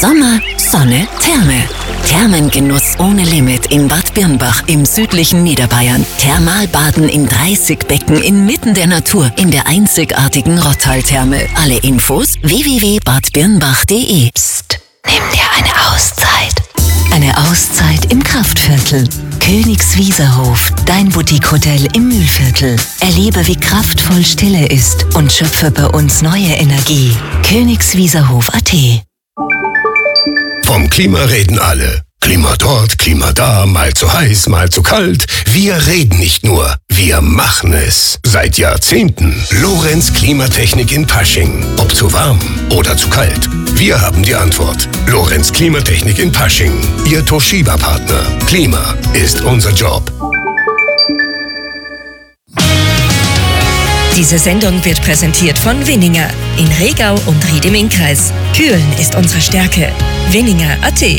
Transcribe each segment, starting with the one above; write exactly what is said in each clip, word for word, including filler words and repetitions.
Sommer, Sonne, Therme. Thermengenuss ohne Limit in Bad Birnbach im südlichen Niederbayern. Thermalbaden in dreißig Becken inmitten der Natur in der einzigartigen Rottal-Therme. Alle Infos w w w punkt bad birnbach punkt d e. Psst, nimm dir eine Auszeit. Eine Auszeit im Kraftviertel. Königswieserhof, dein Boutique-Hotel im Mühlviertel. Erlebe, wie kraftvoll Stille ist und schöpfe bei uns neue Energie. Königswieserhof punkt a t. Vom Klima reden alle. Klima dort, Klima da, mal zu heiß, mal zu kalt. Wir reden nicht nur, wir machen es. Seit Jahrzehnten. Lorenz Klimatechnik in Pasching. Ob zu warm oder zu kalt. Wir haben die Antwort. Lorenz Klimatechnik in Pasching. Ihr Toshiba-Partner. Klima ist unser Job. Diese Sendung wird präsentiert von Winninger in Regau und Ried im Innkreis. Kühlen ist unsere Stärke. Winninger punkt a t.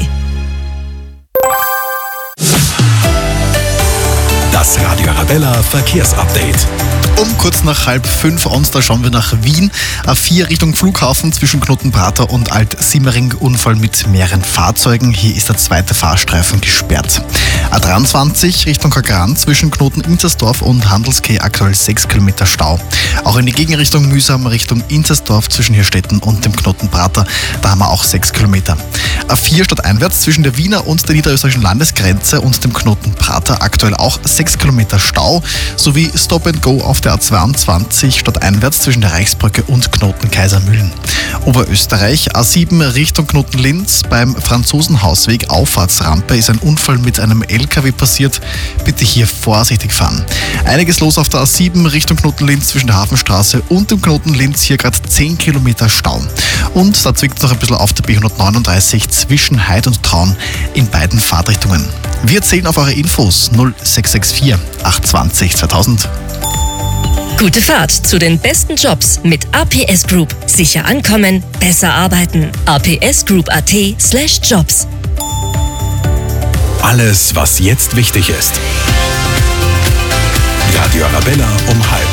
Das Radio Arabella Verkehrsupdate. Um kurz nach halb fünf uns, da schauen wir nach Wien. A vier Richtung Flughafen zwischen Knotenprater und Alt-Simmering. Unfall mit mehreren Fahrzeugen. Hier ist der zweite Fahrstreifen gesperrt. A dreiundzwanzig Richtung Kagran zwischen Knoten-Inzersdorf und Handelskeh aktuell sechs Kilometer Stau. Auch in die Gegenrichtung mühsam Richtung Inzersdorf zwischen Hirstetten und dem Knotenprater. Da haben wir auch sechs Kilometer. A vier stadteinwärts zwischen der Wiener und der niederösterreichischen Landesgrenze und dem Knotenprater aktuell auch sechs Kilometer Stau. Sowie Stop and Go auf der A zweiundzwanzig stadteinwärts zwischen der Reichsbrücke und Knoten Kaisermühlen. Oberösterreich A sieben Richtung Knoten-Linz beim Franzosenhausweg Auffahrtsrampe ist ein Unfall mit einem L K W passiert. Bitte hier vorsichtig fahren. Einiges los auf der A sieben Richtung Knoten-Linz zwischen der Hafenstraße und dem Knoten-Linz, hier gerade zehn Kilometer Stau. Und da zwickt es noch ein bisschen auf der B hundertneununddreißig zwischen Heid und Traun in beiden Fahrtrichtungen. Wir zählen auf eure Infos null sechs sechs vier acht zwanzig zweitausend. Gute Fahrt zu den besten Jobs mit A P S Group. Sicher ankommen, besser arbeiten. a p s group punkt a t slash jobs. Alles, was jetzt wichtig ist. Radio Arabella um halb.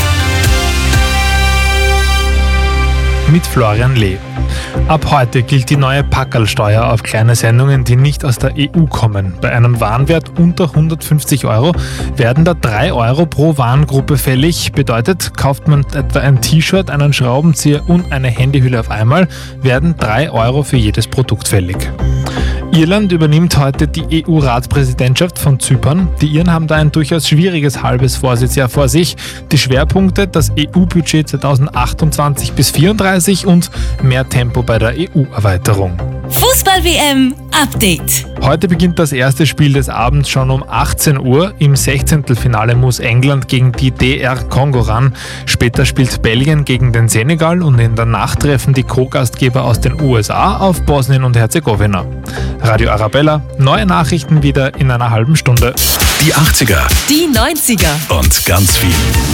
Mit Florian Lee. Ab heute gilt die neue Packerlsteuer auf kleine Sendungen, die nicht aus der E U kommen. Bei einem Warenwert unter hundertfünfzig Euro werden da drei Euro pro Warengruppe fällig. Bedeutet, kauft man etwa ein T-Shirt, einen Schraubenzieher und eine Handyhülle auf einmal, werden drei Euro für jedes Produkt fällig. Irland übernimmt heute die E U-Ratspräsidentschaft von Zypern. Die Iren haben da ein durchaus schwieriges halbes Vorsitzjahr vor sich. Die Schwerpunkte: das E U-Budget zweitausendachtundzwanzig bis vierunddreißig und mehr Tempo bei der E U-Erweiterung. Fußball-W M Update. Heute beginnt das erste Spiel des Abends schon um achtzehn Uhr. Im Sechzehntelfinale muss England gegen die D R Kongo ran. Später spielt Belgien gegen den Senegal und in der Nacht treffen die Co-Gastgeber aus den U S A auf Bosnien und Herzegowina. Radio Arabella, neue Nachrichten wieder in einer halben Stunde. Die achtziger. Die neunziger. Und ganz viel